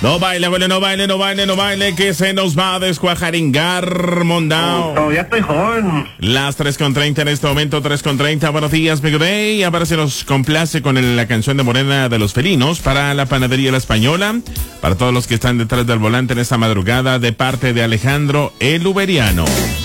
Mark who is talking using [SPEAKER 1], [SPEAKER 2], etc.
[SPEAKER 1] No baile, abuelo, no baile, no baile, no baile, que se nos va a descuajaringar, mondao.
[SPEAKER 2] Todavía estoy joven.
[SPEAKER 1] Las 3:30 en este momento, 3:30. Buenos días, Big Day. Ahora se nos complace con la canción de Morena de los Felinos para la Panadería La Española, para todos los que están detrás del volante en esta madrugada, de parte de Alejandro el Uberiano.